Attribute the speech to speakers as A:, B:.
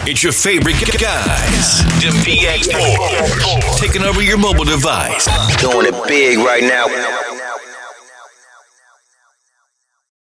A: It's your favorite guys, the PX4, taking over your mobile device.
B: Doing it big right now.